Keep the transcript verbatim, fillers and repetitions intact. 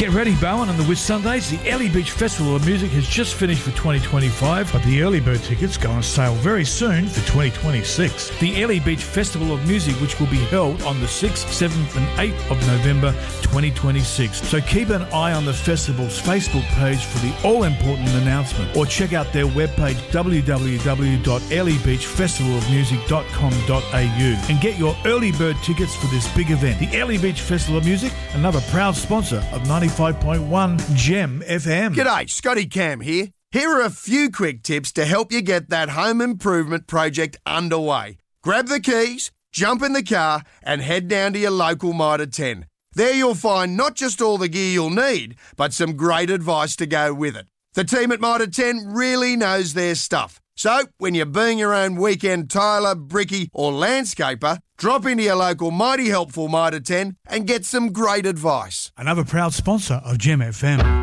Get ready, Bowen, on the Whitsundays. The Airlie Beach Festival of Music has just finished for twenty twenty-five, but the early bird tickets go on sale very soon for twenty twenty-six. The Airlie Beach Festival of Music, which will be held on the sixth, seventh and eighth of November twenty twenty-six. So keep an eye on the festival's Facebook page for the all-important announcement, or check out their webpage w w w dot airlie beach festival of music dot com dot a u and get your early bird tickets for this big event. The Airlie Beach Festival of Music, another proud sponsor of ninety-five point one Gem F M. G'day, Scotty Cam here. Here are a few quick tips to help you get that home improvement project underway. Grab the keys, jump in the car and head down to your local Mitre ten. There you'll find not just all the gear you'll need, but some great advice to go with it. The team at Mitre ten really knows their stuff. So, when you're being your own weekend tiler, brickie or landscaper, drop into your local mighty helpful Mitre ten and get some great advice. Another proud sponsor of Gem F M.